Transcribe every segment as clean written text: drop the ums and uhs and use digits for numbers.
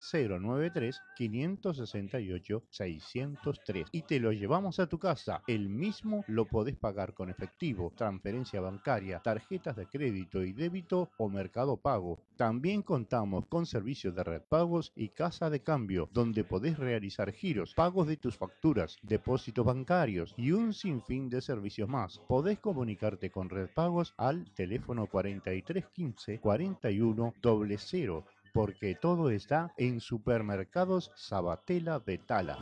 093-568-603 y te lo llevamos a tu casa. El mismo lo podés pagar con efectivo, transferencia bancaria, tarjetas de crédito y débito o Mercado Pago. También contamos con servicios de red pagos y casa de cambio, donde podés realizar giros, pagos de tus facturas, depósitos bancarios y un sinfín de servicios más. Podés comunicarte con Red Pagos al teléfono 4315 41 00, porque todo está en Supermercados Sabatella de Tala.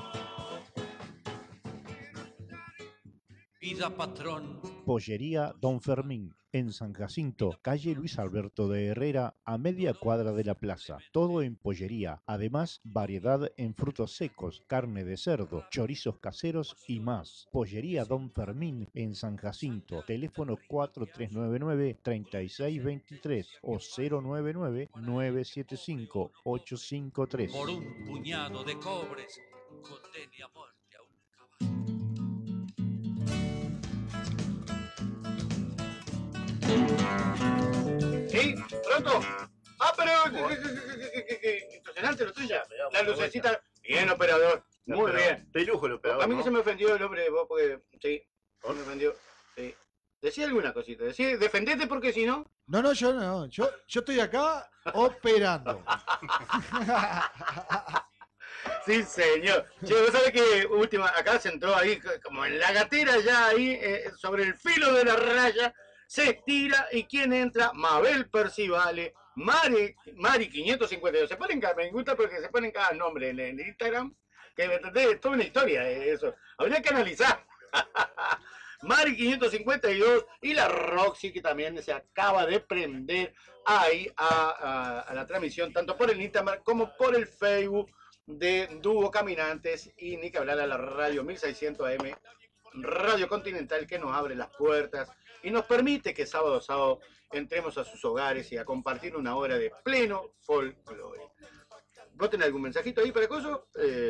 Vida patrón. Pollería Don Fermín, en San Jacinto, calle Luis Alberto de Herrera, a media cuadra de la plaza. Todo en pollería. Además, variedad en frutos secos, carne de cerdo, chorizos caseros y más. Pollería Don Fermín, en San Jacinto. Teléfono 4399-3623 o 099-975-853. Por un puñado de cobres, condene a muerte a un caballo. ¿Sí? ¿Pronto? Ah, pero... Impresionante lo tuyo. La lucecita... Bien, operador. Muy bien. De lujo el operador, A mí ¿no? que se me ofendió el hombre de vos porque... Sí, se me ofendió. Sí. Decía alguna cosita. Decía, defendete porque si no... No, yo no. Yo estoy acá operando. Sí, señor. Che, vos sabés que última, acá se entró ahí como en la gatera ya ahí, sobre el filo de la raya, se estira y ¿quién entra? Mabel Percivale, Mari 552. Se ponen cada, me gusta porque se ponen cada nombre en el Instagram, que me entendés, es toda una historia eso. Habría que analizar. Mari 552 y la Roxy que también se acaba de prender ahí a la transmisión, tanto por el Instagram como por el Facebook de Dúo Caminantes y ni que hablar a la radio 1600 AM, Radio Continental, que nos abre las puertas y nos permite que sábado a sábado entremos a sus hogares y a compartir una hora de pleno folclore. ¿Vos tenés algún mensajito ahí para Coso?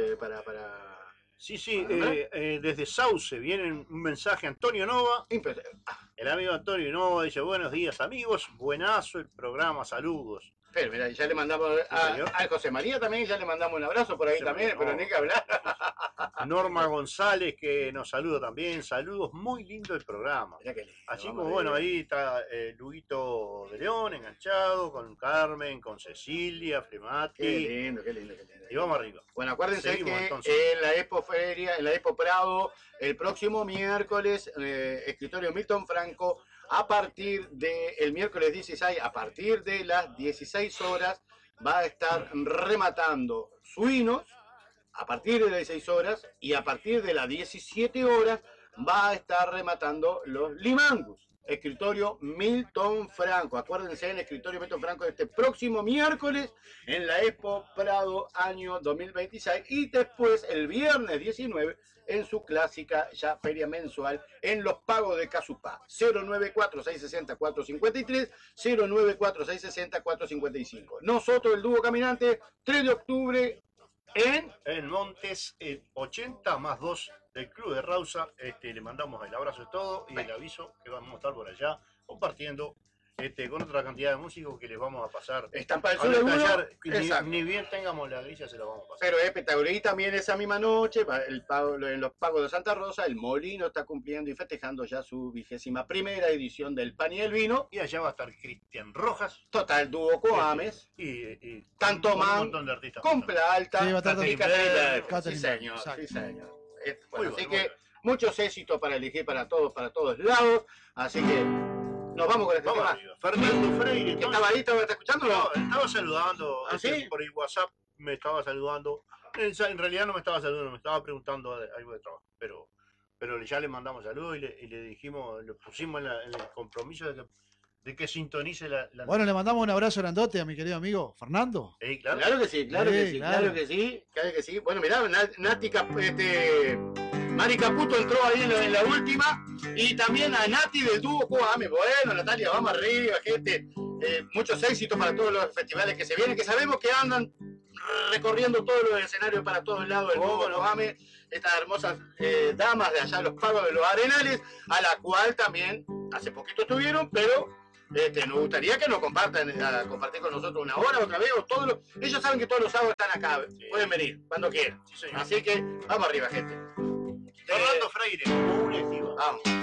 Sí, desde Sauce viene un mensaje Antonio Nova. El amigo Antonio Nova dice: buenos días amigos, buenazo el programa, saludos. Pero mira, ya le mandamos a José María también, ya le mandamos un abrazo por ahí también, pero ni que hablar. Norma González que nos saluda también, saludos, muy lindo el programa. Así como bueno, ahí está Luguito de León enganchado, con Carmen, con Cecilia, Fremati. Qué lindo. Y vamos arriba. Bueno, acuérdense Seguimos, que entonces. en la Expo Feria, en la Expo Prado, el próximo miércoles, escritorio Milton Franco, a partir del miércoles 16, a partir de las 16 horas, va a estar rematando suinos, a partir de las 16 horas, y a partir de las 17 horas va a estar rematando los limangus. Escritorio Milton Franco. Acuérdense, el escritorio Milton Franco este próximo miércoles en la Expo Prado año 2026 y después el viernes 19 en su clásica ya feria mensual en los pagos de Casupá. 094-660-453, 094-660-455. Nosotros, el Dúo Caminante, 3 de octubre en Montes 80 más 2 del Club de Rausa. Le mandamos el abrazo de todo y el aviso que vamos a estar por allá compartiendo con otra cantidad de músicos que les vamos a pasar. Están para el sur algunos, ni bien tengamos la grilla se lo vamos a pasar. Pero es espectacular. Y también esa misma noche, en los pagos de Santa Rosa, el Molino está cumpliendo y festejando ya su 21ª edición del Pan y el Vino. Y allá va a estar Cristian Rojas. Total Dúo Coames. Y Tanto Man, un montón de artistas. Compra Alta. Sí, va a estar y Catherine. Sí, señor. Exacto. Sí, señor. Bueno, Así que muchos éxitos para elegir para todos lados. Así que nos vamos con este tema. Arriba. Fernando Freire. ¿Qué estaba ahí? ¿Estaba escuchando? No, estaba saludando. ¿Ah, sí? Por el WhatsApp me estaba saludando. En realidad no me estaba saludando, me estaba preguntando algo de trabajo. Pero ya le mandamos saludos y le dijimos, le pusimos en el compromiso de que sintonice la... Bueno, le mandamos un abrazo grandote a mi querido amigo Fernando. Claro. Claro que sí, claro que sí, claro. claro que sí, claro que sí. Bueno, mirá, Mari Caputo entró ahí en la última y también a Nati del dúo Coame. Bueno, Natalia, vamos arriba, gente. Muchos éxitos para todos los festivales que se vienen, que sabemos que andan recorriendo todos los escenarios para todos lados del dúo Coame. Estas hermosas damas de allá, los pagos de los Arenales, a la cual también hace poquito estuvieron, pero Nos gustaría que nos compartan, compartir con nosotros una hora otra vez, o todos ellos saben que todos los sábados están acá, Sí. pueden venir cuando quieran. Sí, señor. Así que vamos arriba, gente. Fernando Freire, como un estiva. Vamos.